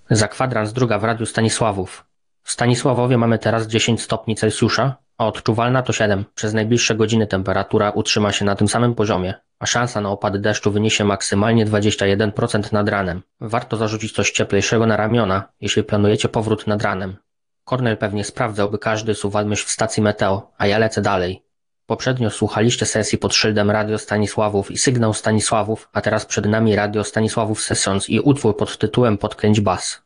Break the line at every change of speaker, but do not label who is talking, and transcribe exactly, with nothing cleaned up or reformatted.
Za kwadrans druga w Radiu Stanisławów. W Stanisławowie mamy teraz dziesięć stopni Celsjusza, a odczuwalna to siedem. Przez najbliższe godziny temperatura utrzyma się na tym samym poziomie, a szansa na opady deszczu wyniesie maksymalnie dwadzieścia jeden procent nad ranem. Warto zarzucić coś cieplejszego na ramiona, jeśli planujecie powrót nad ranem. Kornel pewnie sprawdzał, by każdy suwal myśl w stacji meteo, a ja lecę dalej. Poprzednio słuchaliście sesji pod szyldem Radio Stanisławów i Sygnał Stanisławów, a teraz przed nami Radio Stanisławów Sessions i utwór pod tytułem Podkręć bas.